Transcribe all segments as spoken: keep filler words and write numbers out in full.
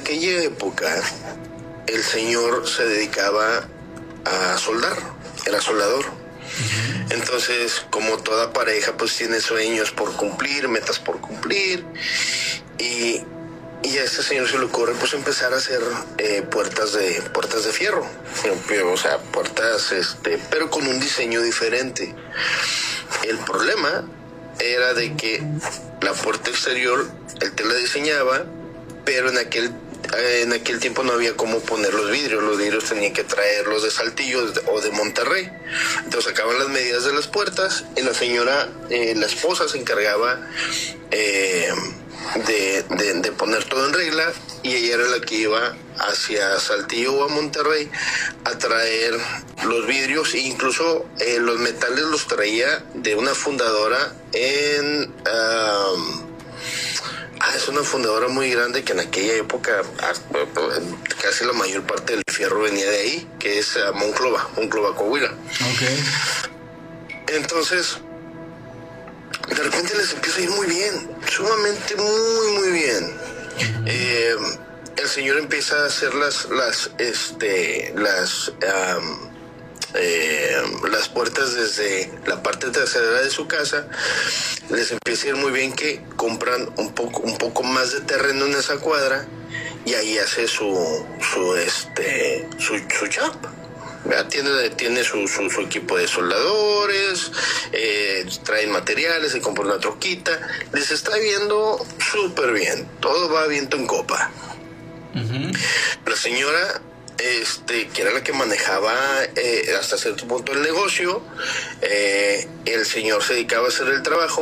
aquella época el señor se dedicaba a soldar, era soldador. Uh-huh. Entonces, como toda pareja, pues tiene sueños por cumplir, metas por cumplir, y, y a este señor se le ocurre pues empezar a hacer eh, puertas de puertas de fierro, o sea, puertas, este, pero con un diseño diferente. El problema era de que la puerta exterior él te la diseñaba, pero en aquel en aquel tiempo no había cómo poner los vidrios. Los vidrios tenían que traerlos de Saltillo o de Monterrey. Entonces sacaban las medidas de las puertas y la señora, eh, la esposa, se encargaba eh, de, de, de poner todo en regla, y ella era la que iba hacia Saltillo o a Monterrey a traer los vidrios, e incluso eh, los metales los traía de una fundadora en... Um, Ah, es una fundadora muy grande que en aquella época casi la mayor parte del fierro venía de ahí, que es uh, Monclova, Monclova, Coahuila. Okay. Entonces, de repente les empieza a ir muy bien, sumamente muy, muy bien. Uh-huh. Eh, el señor empieza a hacer las, las, este, las... Um, Eh, las puertas desde la parte trasera de su casa. Les empieza a ir muy bien, que compran un poco un poco más de terreno en esa cuadra, y ahí hace su su este su, su shop. Tiene, tiene su, su, su equipo de soldadores, eh, traen materiales, se compra una troquita, les está viendo súper bien, todo va viento en copa. Uh-huh. La señora, Este, que era la que manejaba eh, hasta cierto punto el negocio, eh, el señor se dedicaba a hacer el trabajo.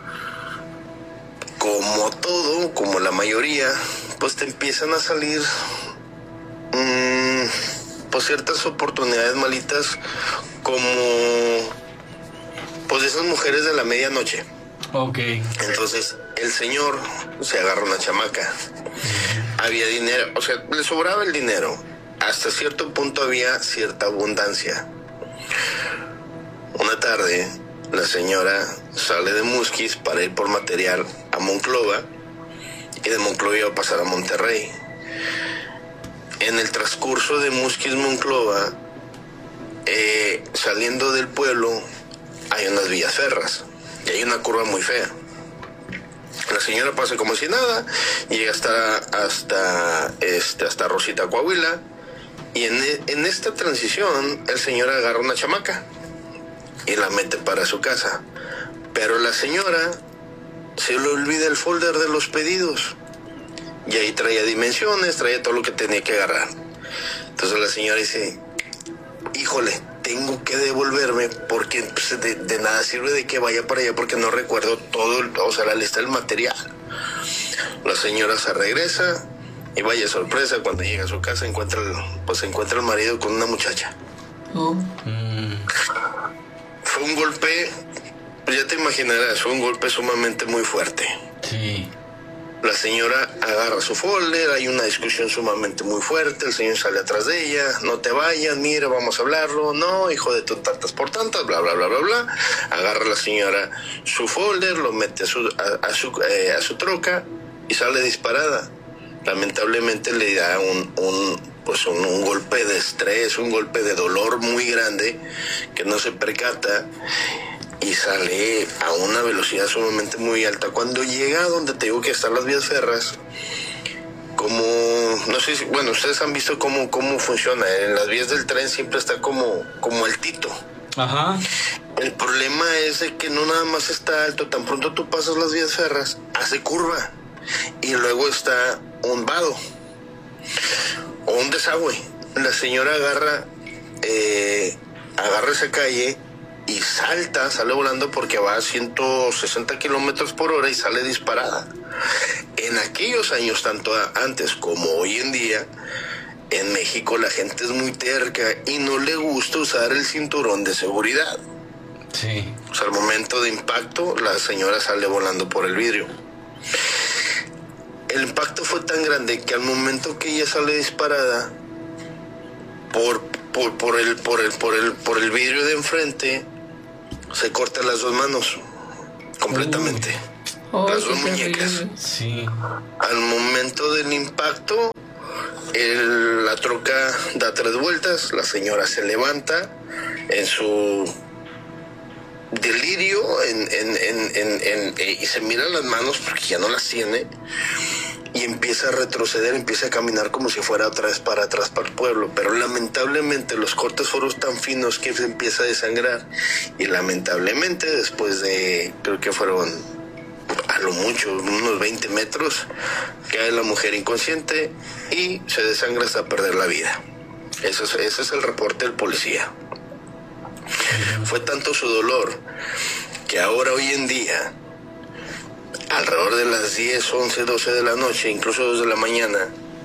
Como todo, como la mayoría, pues te empiezan a salir mmm, pues ciertas oportunidades malitas, como pues esas mujeres de la medianoche. Okay. Entonces el señor se agarra una chamaca. Había dinero, o sea, le sobraba el dinero. Hasta cierto punto había cierta abundancia. Una tarde, la señora sale de Musquis para ir por material a Monclova, y de Monclova iba a pasar a Monterrey. En el transcurso de Musquis, Monclova, eh, saliendo del pueblo, hay unas vías férreas y hay una curva muy fea. La señora pasa como si nada, llega hasta, hasta, este, hasta Rosita, Coahuila. Y en, en esta transición, el señor agarra una chamaca y la mete para su casa. Pero la señora se le olvida el folder de los pedidos. Y ahí traía dimensiones, traía todo lo que tenía que agarrar. Entonces la señora dice, híjole, tengo que devolverme, porque pues, de, de nada sirve de que vaya para allá, porque no recuerdo todo, o sea, la lista del material. La señora se regresa. Y vaya sorpresa, cuando llega a su casa encuentra el, pues encuentra el marido con una muchacha. Oh. Mm. Fue un golpe, pues ya te imaginarás, fue un golpe sumamente muy fuerte. Sí. La señora agarra su folder, hay una discusión sumamente muy fuerte, el señor sale atrás de ella, no te vayas, mira, vamos a hablarlo, no, hijo de tu tantas por tantas, bla, bla, bla, bla, bla. Agarra la señora su folder, lo mete a su, a, a su, eh, a su troca y sale disparada. Lamentablemente le da un, un, pues un, un golpe de estrés, un golpe de dolor muy grande, que no se percata, y sale a una velocidad sumamente muy alta. Cuando llega a donde te digo que están las vías férreas, como, no sé si, bueno, ustedes han visto cómo, cómo funciona, en las vías del tren siempre está como, como altito. Ajá. El problema es de que no nada más está alto, tan pronto tú pasas las vías férreas, hace curva. Y luego está un vado o un desagüe. La señora agarra eh, agarra esa calle y salta, sale volando, porque va a ciento sesenta kilómetros por hora y sale disparada. En aquellos años, tanto antes como hoy en día, en México la gente es muy terca y no le gusta usar el cinturón de seguridad. Sí. O sea, al momento de impacto, la señora sale volando por el vidrio. El impacto fue tan grande que al momento que ella sale disparada por, por, por, el, por, el, por, el, por el vidrio de enfrente, se cortan las dos manos completamente. Oh, las dos muñecas. Sí. Al momento del impacto, el, la troca da tres vueltas, la señora se levanta en su delirio en, en, en, en, en, en, y se mira las manos porque ya no las tiene y empieza a retroceder, empieza a caminar como si fuera otra vez para atrás para el pueblo, pero lamentablemente los cortes fueron tan finos que se empieza a desangrar y lamentablemente después de, creo que fueron a lo mucho unos veinte metros, cae la mujer inconsciente y se desangra hasta perder la vida. Eso es, ese es el reporte del policía. Fue tanto su dolor que ahora hoy en día, alrededor de las diez, once, doce de la noche, incluso dos de la mañana,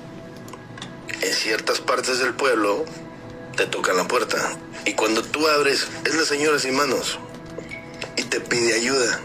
en ciertas partes del pueblo te tocan la puerta y cuando tú abres es la señora sin manos y te pide ayuda.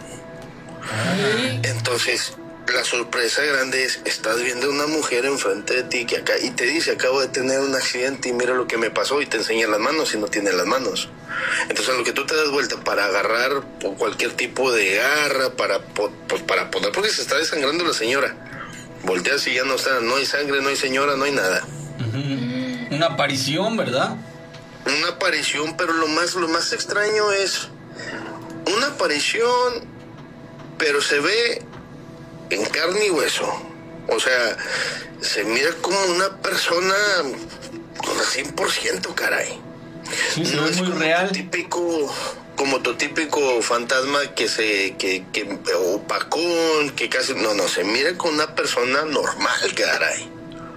Entonces la sorpresa grande es, estás viendo a una mujer enfrente de ti que acá y te dice, acabo de tener un accidente y mira lo que me pasó, y te enseña las manos y no tiene las manos. Entonces en lo que tú te das vuelta para agarrar por cualquier tipo de garra, para, pues, para poder, porque se está desangrando la señora, volteas y ya no está, no hay sangre, no hay señora, no hay nada. Uh-huh. Una aparición, ¿verdad? Una aparición, pero lo más, lo más extraño es una aparición, pero se ve en carne y hueso. O sea, se mira como una persona con el cien por ciento, caray. Sí, se no ve es muy como real. Tu típico, como tu típico fantasma que se, que, que opacón, que casi, no, no, se mira como una persona normal, caray.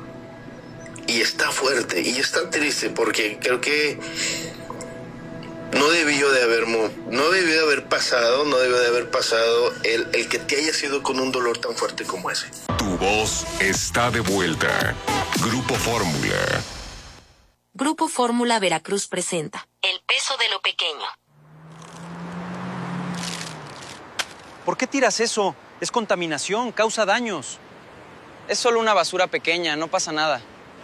Y está fuerte, y está triste, porque creo que no debió de haber, no debió de haber pasado, no debió de haber pasado el, el que te haya sido con un dolor tan fuerte como ese. Tu voz está de vuelta. Grupo Fórmula. Grupo Fórmula Veracruz presenta El peso de lo pequeño. ¿Por qué tiras eso? Es contaminación, causa daños. Es solo una basura pequeña, no pasa nada.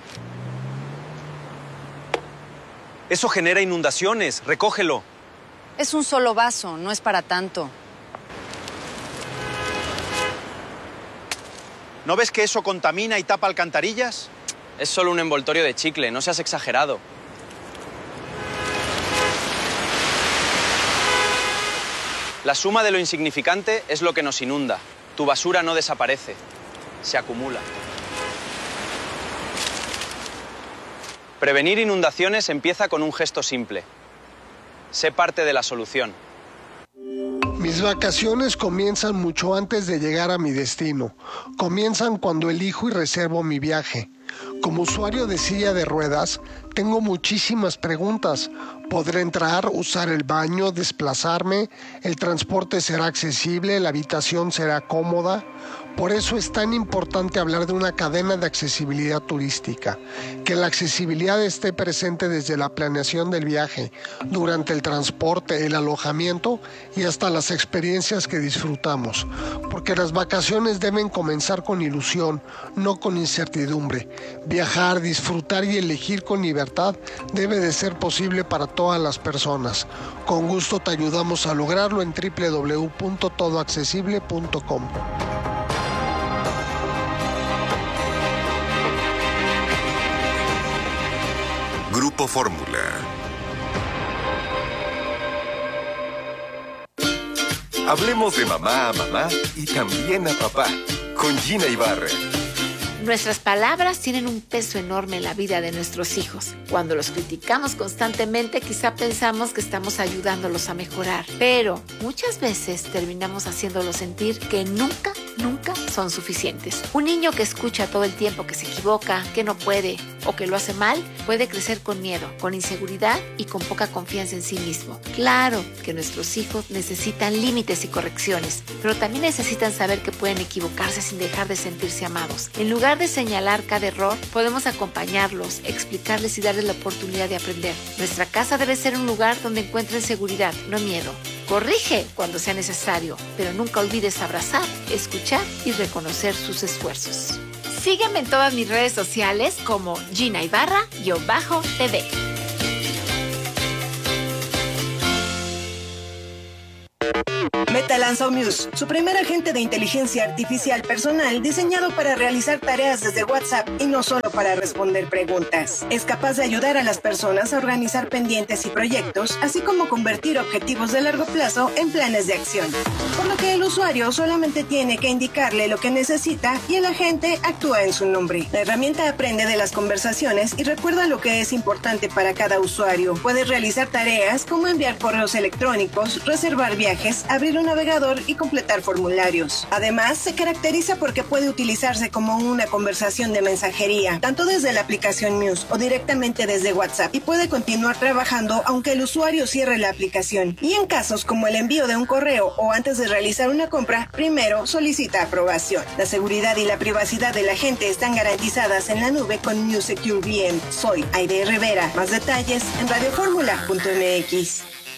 Eso genera inundaciones, recógelo. Es un solo vaso, no es para tanto. ¿No ves que eso contamina y tapa alcantarillas? Es solo un envoltorio de chicle, no seas exagerado. La suma de lo insignificante es lo que nos inunda. Tu basura no desaparece, se acumula. Prevenir inundaciones empieza con un gesto simple. Sé parte de la solución. Mis vacaciones comienzan mucho antes de llegar a mi destino. Comienzan cuando elijo y reservo mi viaje. Como usuario de silla de ruedas, tengo muchísimas preguntas. ¿Podré entrar, usar el baño, desplazarme? ¿El transporte será accesible? ¿La habitación será cómoda? Por eso es tan importante hablar de una cadena de accesibilidad turística, que la accesibilidad esté presente desde la planeación del viaje, durante el transporte, el alojamiento y hasta las experiencias que disfrutamos, porque las vacaciones deben comenzar con ilusión, no con incertidumbre. Viajar, disfrutar y elegir con libertad debe de ser posible para todas las personas. Con gusto te ayudamos a lograrlo en doble u doble u doble u punto todo accesible punto com. Grupo Fórmula. Hablemos de mamá a mamá y también a papá, con Gina Ibarra. Nuestras palabras tienen un peso enorme en la vida de nuestros hijos. Cuando los criticamos constantemente, quizá pensamos que estamos ayudándolos a mejorar. Pero muchas veces terminamos haciéndolos sentir que nunca, nunca son suficientes. Un niño que escucha todo el tiempo que se equivoca, que no puede o que lo hace mal, puede crecer con miedo, con inseguridad y con poca confianza en sí mismo. Claro que nuestros hijos necesitan límites y correcciones, pero también necesitan saber que pueden equivocarse sin dejar de sentirse amados. En lugar de señalar cada error, podemos acompañarlos, explicarles y darles la oportunidad de aprender. Nuestra casa debe ser un lugar donde encuentren seguridad, no miedo. Corrige cuando sea necesario, pero nunca olvides abrazar, escuchar y reconocer sus esfuerzos. Sígueme en todas mis redes sociales como Gina Ibarra-T V. Mete la lanzó Muse, su primer agente de inteligencia artificial personal diseñado para realizar tareas desde WhatsApp y no solo para responder preguntas. Es capaz de ayudar a las personas a organizar pendientes y proyectos, así como convertir objetivos de largo plazo en planes de acción. Por lo que el usuario solamente tiene que indicarle lo que necesita y el agente actúa en su nombre. La herramienta aprende de las conversaciones y recuerda lo que es importante para cada usuario. Puede realizar tareas como enviar correos electrónicos, reservar viajes, abrir un navegador y completar formularios. Además, se caracteriza porque puede utilizarse como una conversación de mensajería, tanto desde la aplicación Muse o directamente desde WhatsApp, y puede continuar trabajando aunque el usuario cierre la aplicación. Y en casos como el envío de un correo o antes de realizar una compra, primero solicita aprobación. La seguridad y la privacidad del agente están garantizadas en la nube con Muse Secure V M. Soy Aide Rivera. Más detalles en radio fórmula punto m x.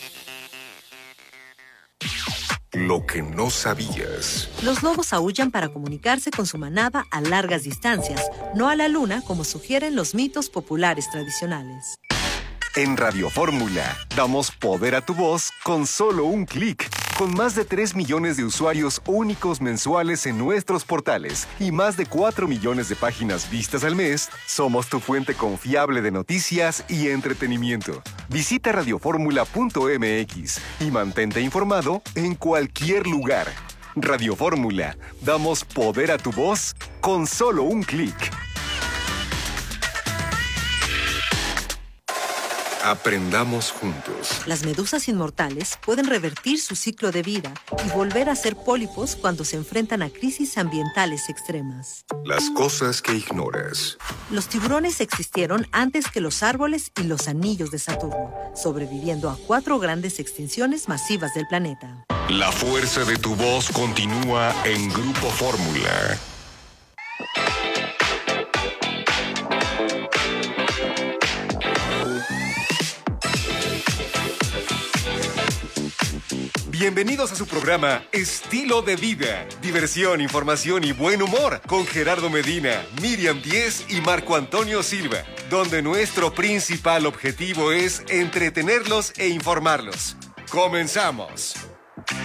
Lo que no sabías. Los lobos aúllan para comunicarse con su manada a largas distancias, no a la luna como sugieren los mitos populares tradicionales. En Radio Fórmula, damos poder a tu voz con solo un clic. Con más de tres millones de usuarios únicos mensuales en nuestros portales y más de cuatro millones de páginas vistas al mes, somos tu fuente confiable de noticias y entretenimiento. Visita radio fórmula punto m x y mantente informado en cualquier lugar. Radio Fórmula, damos poder a tu voz con solo un clic. Aprendamos juntos. Las medusas inmortales pueden revertir su ciclo de vida y volver a ser pólipos cuando se enfrentan a crisis ambientales extremas. Las cosas que ignoras. Los tiburones existieron antes que los árboles y los anillos de Saturno, sobreviviendo a cuatro grandes extinciones masivas del planeta. La fuerza de tu voz continúa en Grupo Fórmula. Bienvenidos a su programa Estilo de Vida. Diversión, información y buen humor con Gerardo Medina, Miriam Díez y Marco Antonio Silva, donde nuestro principal objetivo es entretenerlos e informarlos. ¡Comenzamos!